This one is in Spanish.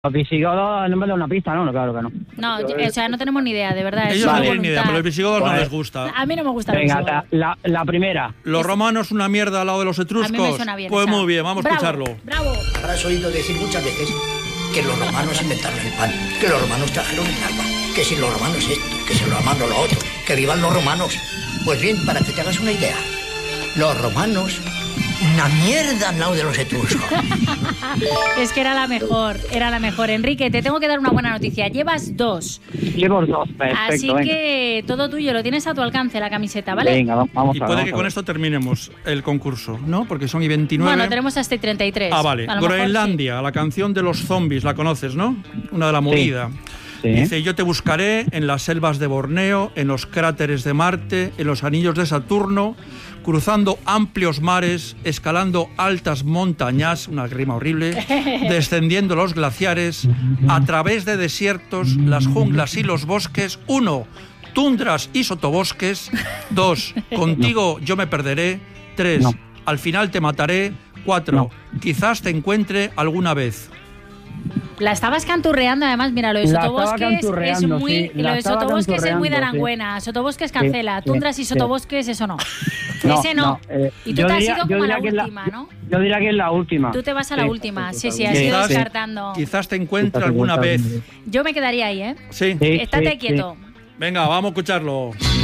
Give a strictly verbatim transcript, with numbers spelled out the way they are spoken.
Los visigodos no me da una pista, ¿no? No, claro que no. No, o sea, no tenemos ni idea, de verdad. Ellos no tienen ni idea, pero los visigodos Vale. no les gusta. A mí no me gusta Venga, los la, la, la primera. Los romanos una mierda al lado de los etruscos. A mí me suena bien Pues esa. muy bien, vamos Bravo, a escucharlo. Bravo. Habrás oído decir muchas veces que los romanos inventaron el pan, que los romanos trajeron el agua, que si los romanos esto, que si los romanos lo otro, que vivan los romanos. Pues bien, para que te hagas una idea, los romanos, una mierda al lado de los etruscos. Es que era la mejor, era la mejor. Enrique, te tengo que dar una buena noticia. Llevas dos. Llevo dos, perfecto. Así venga. que todo tuyo, lo tienes a tu alcance la camiseta, ¿vale? Venga, va- vamos Y a ver. puede vamos que a con ver. esto terminemos el concurso, ¿no? Porque son y veintinueve. Bueno, tenemos hasta el treinta y tres. Ah, vale. A lo mejor Groenlandia, la canción de los zombies, la conoces, ¿no? Una de la movida. Sí. Dice, yo te buscaré en las selvas de Borneo, en los cráteres de Marte, en los anillos de Saturno, cruzando amplios mares, escalando altas montañas, una rima horrible, descendiendo los glaciares, a través de desiertos, las junglas y los bosques. Uno, tundras y sotobosques. Dos, contigo yo me perderé. Tres, No. al final te mataré. Cuatro, No. quizás te encuentre alguna vez. La estabas canturreando, además, mira, lo de La estaba sotobosques es canturreando, muy. sí, Lo la de estaba sotobosques es muy de canturreando, Aranguena. Sotobosques cancela. Sí, sí, Tundras y sí. sotobosques, eso no. No, Ese no. eh, Y tú yo te has diría- ido yo como a la diría que es la- última, ¿no? Yo diría que es la última. Tú te vas a la Sí, última. sí, Sí, sí, sí, has sí. ido Quizás- descartando. Quizás te encuentre Quizás alguna te vez. encuentre Yo me quedaría ahí, ¿eh? Sí. Sí, Estate sí, quieto. Venga, vamos a escucharlo.